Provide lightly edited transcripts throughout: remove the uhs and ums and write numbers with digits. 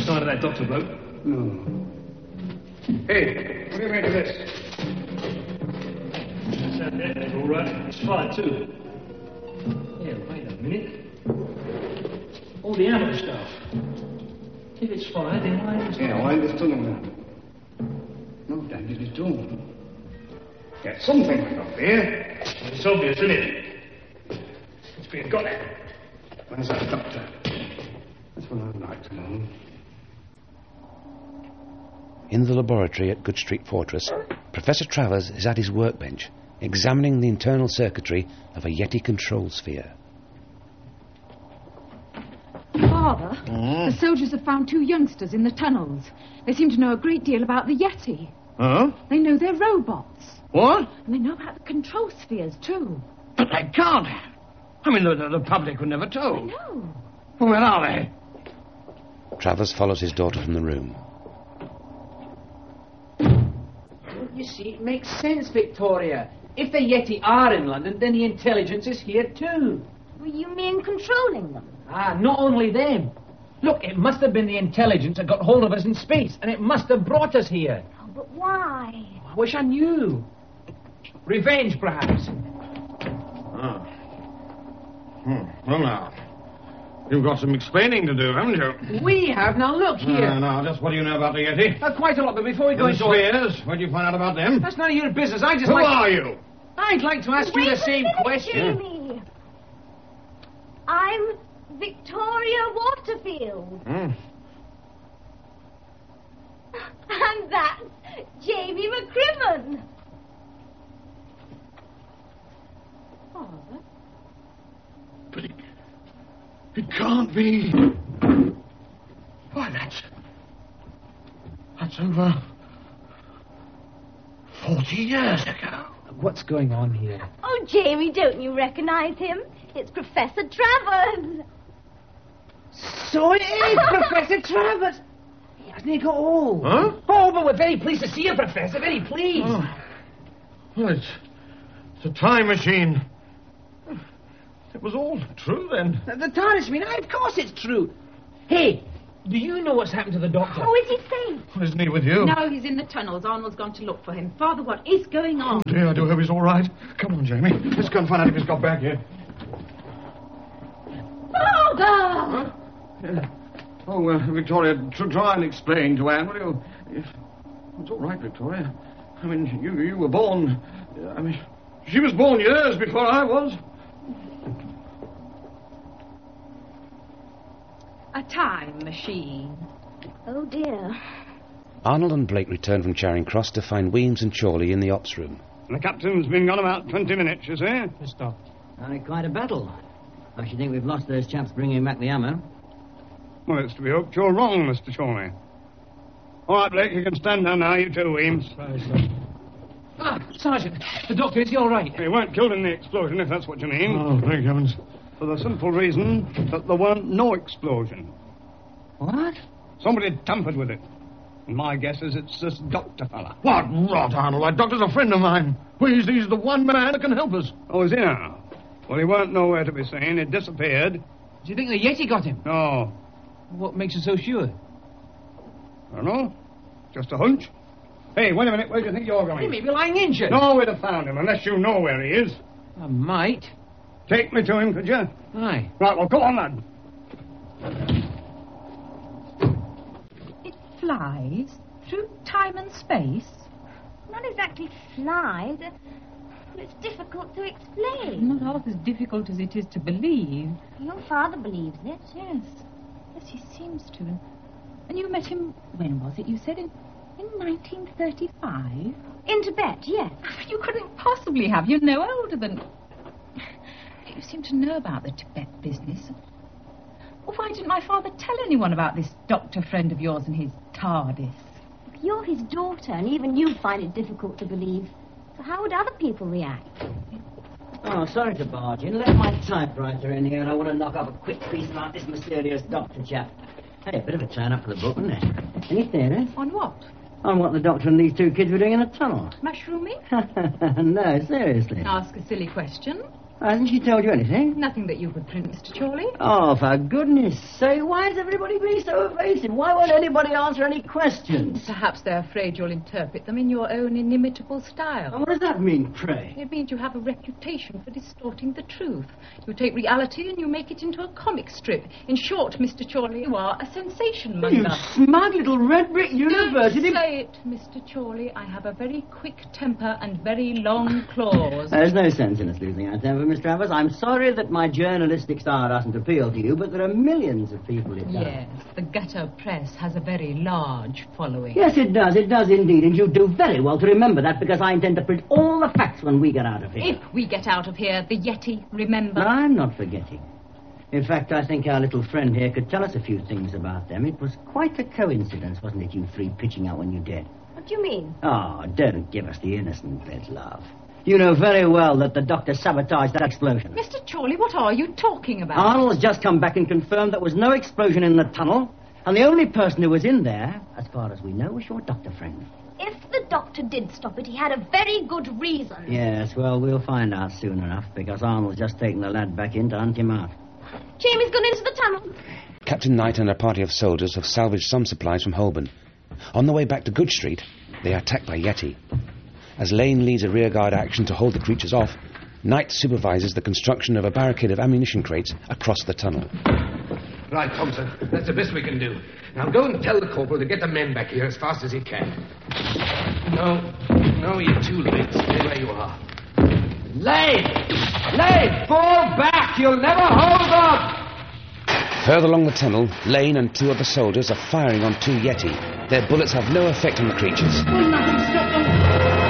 sign of that doctor bloke? No. Hey, what do you make of this? That's that, all right. It's fine, too. Yeah, wait a minute. All the ammo stuff. If it's fire, then I understand. Yeah, I understood him now. No damage at all. Get something up here. Well, it's obvious, isn't it? It's being got at. Where's that doctor? That's what I'd like to know. In the laboratory at Good Street Fortress, Professor Travers is at his workbench, examining the internal circuitry of a Yeti control sphere. Father, the soldiers have found 2 youngsters in the tunnels. They seem to know a great deal about the Yeti. Huh? They know they're robots. What? And they know about the control spheres, too. But they can't have. I mean, the public were never told. No. Well, where are they? Travers follows his daughter from the room. You see, it makes sense, Victoria. If the Yeti are in London, then the intelligence is here too. Well, you mean controlling them? Ah, not only them. Look, it must have been the intelligence that got hold of us in space, and it must have brought us here. Oh, but why? I wish I knew. Revenge, perhaps. Ah. Well, now, you've got some explaining to do, haven't you? We have. Now, look here. Now, just what do you know about the Yeti? Quite a lot, but before we go The into spheres? What did you find out about them? That's none of your business. I just Who like... are you? I'd like to ask you the same question. Jamie. I'm Victoria Waterfield. And that's Jamie McCrimmon. Father? But it can't be. Why, that's over 40 years ago. What's going on here? Oh, Jamie, don't you recognize him? It's Professor Travers. So it is Professor Travers. Hasn't he got old? Huh? Oh, but we're very pleased to see you, Professor. Very pleased. Oh. Well, it's a time machine. It was all true, then. The TARDIS, you mean? Of course it's true. Hey, do you know what's happened to the doctor? Oh, is he safe? Isn't he with you? No, he's in the tunnels. Arnold's gone to look for him. Father, what is going on? Dear, I do hope he's all right. Come on, Jamie. Let's go and find out if he's got back yet. Father! Oh, Victoria, try and explain to Anne, will you? It's all right, Victoria. I mean, you were born... I mean, she was born years before I was. A time machine. Oh, dear. Arnold and Blake return from Charing Cross to find Weems and Chorley in the ops room. The captain's been gone about 20 minutes, you see? Stop. Quite a battle. I should think we've lost those chaps bringing back the ammo. Well, it's to be hoped you're wrong, Mr. Chorley. All right, Blake, you can stand down now, you too, Weems. Sergeant, the doctor, is he all right? He weren't killed in the explosion, if that's what you mean. Oh, thank heavens. For the simple reason that there weren't no explosion. What? Somebody tampered with it. And my guess is it's this doctor fella. What rot, Arnold. That doctor's a friend of mine. Well, he's the one man that can help us. Oh, is he now? Well, he weren't nowhere to be seen. He disappeared. Do you think the Yeti got him? No. What makes you so sure? I don't know. Just a hunch. Hey, wait a minute. Where do you think you're going? He may be lying injured. No way to found him, unless you know where he is. I might. Take me to him, could you? Aye. Right, well, go on, lad. It flies through time and space. Not exactly flies. But it's difficult to explain. Not half as difficult as it is to believe. Your father believes it. Yes. Yes, he seems to. And you met him, when was it? You said in 1935? In Tibet, yes. You couldn't possibly have. You're no older than... You seem to know about the Tibet business. Well, why didn't my father tell anyone about this doctor friend of yours and his TARDIS? You're his daughter, and even you find it difficult to believe. So how would other people react? Oh, sorry to barge in. Left my typewriter in here, and I want to knock up a quick piece about this mysterious doctor chap. Hey, a bit of a turn-up for the book, isn't it? Any theories? On what? On what the doctor and these 2 kids were doing in a tunnel. Mushrooming? No, seriously. Ask a silly question. Hasn't she told you anything? Nothing that you could print, Mr. Chorley. Oh, for goodness sake, why is everybody being so evasive? Why won't anybody answer any questions? Perhaps they're afraid you'll interpret them in your own inimitable style. And what does that mean, pray? It means you have a reputation for distorting the truth. You take reality and you make it into a comic strip. In short, Mr. Chorley, you are a sensation monger. You smug little red brick university... Don't say it, Mr. Chorley. I have a very quick temper and very long claws. There's no sense in us losing our temper, Miss Travers. I'm sorry that my journalistic style doesn't appeal to you, but there are millions of people it does. Yes, the gutter press has a very large following. Yes, it does indeed, and you do very well to remember that, because I intend to print all the facts when we get out of here. If we get out of here, the Yeti, remember? I'm not forgetting. In fact, I think our little friend here could tell us a few things about them. It was quite a coincidence, wasn't it, you three pitching out when you did? What do you mean? Oh, don't give us the innocent bit, love. You know very well that the doctor sabotaged that explosion. Mr. Chorley, what are you talking about? Arnold's just come back and confirmed there was no explosion in the tunnel, and the only person who was in there, as far as we know, was your doctor friend. If the doctor did stop it, he had a very good reason. Yes, well, we'll find out soon enough, because Arnold's just taken the lad back in to hunt him out. Jamie's gone into the tunnel. Captain Knight and a party of soldiers have salvaged some supplies from Holborn. On the way back to Good Street, they are attacked by Yeti. As Lane leads a rearguard action to hold the creatures off, Knight supervises the construction of a barricade of ammunition crates across the tunnel. Right, Thompson. That's the best we can do. Now go and tell the corporal to get the men back here as fast as he can. No, you're too late. Stay where you are. Lane! Fall back! You'll never hold on! Further along the tunnel, Lane and two other soldiers are firing on two Yeti. Their bullets have no effect on the creatures. Will nothing stop them?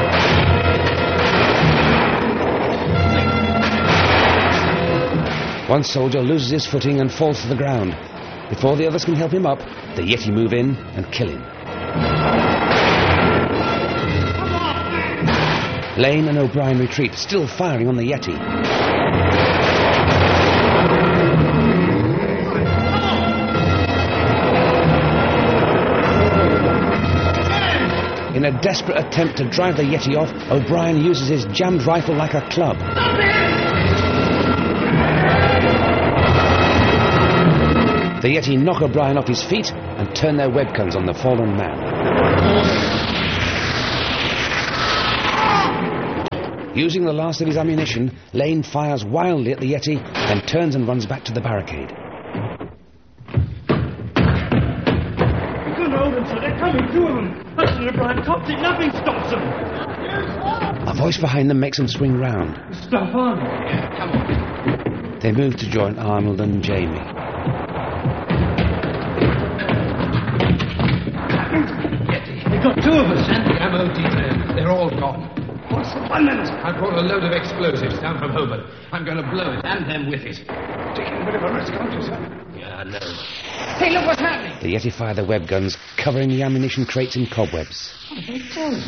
One soldier loses his footing and falls to the ground. Before the others can help him up, the Yeti move in and kill him. Lane and O'Brien retreat, still firing on the Yeti. In a desperate attempt to drive the Yeti off, O'Brien uses his jammed rifle like a club. The Yeti knock O'Brien off his feet and turn their web guns on the fallen man. Using the last of his ammunition, Lane fires wildly at the Yeti, then turns and runs back to the barricade. We couldn't hold them, sir. They're coming, two of them. Hudson and O'Brien topped it. Nothing stops them. A voice behind them makes them swing round. Stuff on. Come on. They move to join Arnold and Jamie. They got two of us. And the ammo detail. They're all gone. What's the one minute? I brought a load of explosives down from Holborn. I'm going to blow it, and them with it. Taking a bit of a risk, aren't you, sir? Yeah, I know. Hey, look what's happening. The Yeti fire their web guns, covering the ammunition crates in cobwebs. What are they doing?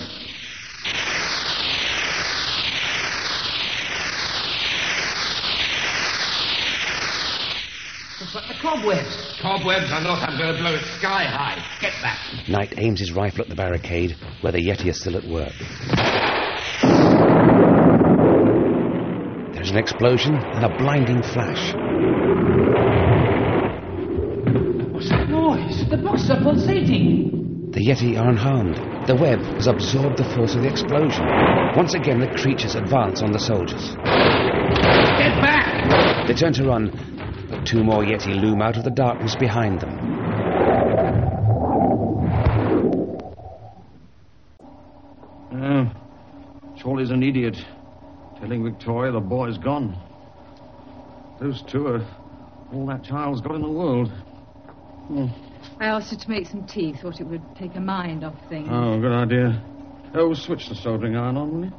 Looks like the cobwebs. Cobwebs are not. I'm going to blow it sky high. Get back. Knight aims his rifle at the barricade, where the Yeti are still at work. There's an explosion and a blinding flash. What's that noise? The boxes are pulsating. The Yeti are unharmed. The web has absorbed the force of the explosion. Once again, the creatures advance on the soldiers. Get back! They turn to run, but two more Yeti loom out of the darkness behind them. Chorley's an idiot. Telling Victoria the boy's gone. Those two are all that child's got in the world. I asked her to make some tea. Thought it would take her mind off things. Oh, good idea. Oh, switch the soldering iron on, will you?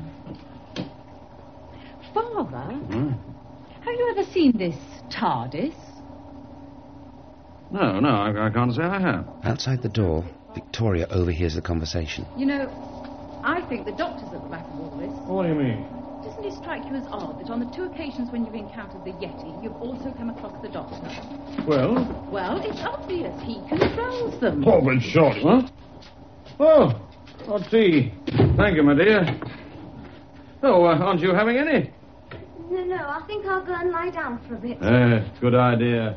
Father, have you ever seen this TARDIS? No, I can't say I have. Outside the door, Victoria overhears the conversation. You know, I think the doctor's at the back of all this. What do you mean? Doesn't it strike you as odd that on the two occasions when you've encountered the Yeti, you've also come across the doctor? Well? Well, it's obvious. He controls them. Oh, but surely. What? Oh, hot tea. Thank you, my dear. Oh, aren't you having any? No, I think I'll go and lie down for a bit. Good idea.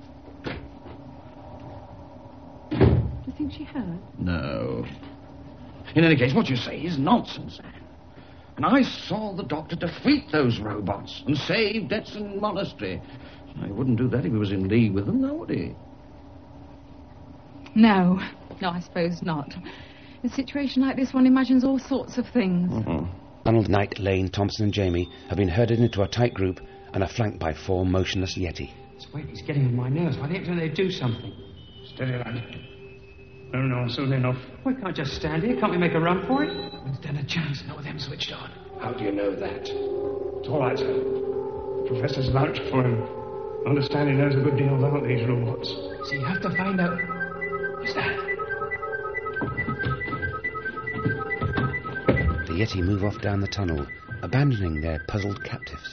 Do you think she heard? No. In any case, what you say is nonsense, Anne. And I saw the doctor defeat those robots and save Detson Monastery. He wouldn't do that if he was in league with them, now would he? No, I suppose not. In a situation like this, one imagines all sorts of things. Arnold, Knight, Lane, Thompson and Jamie have been herded into a tight group and are flanked by 4 motionless Yeti. This weight is getting on my nerves. Why don't they do something? Steady, lad. No, soon enough. We can't just stand here. Can't we make a run for it? We stand a chance, not with them switched on. How do you know that? It's all right, sir. The professor's vouched for him. I understand he knows a good deal about these robots. So you have to find out... What's that? The Yeti move off down the tunnel, abandoning their puzzled captives.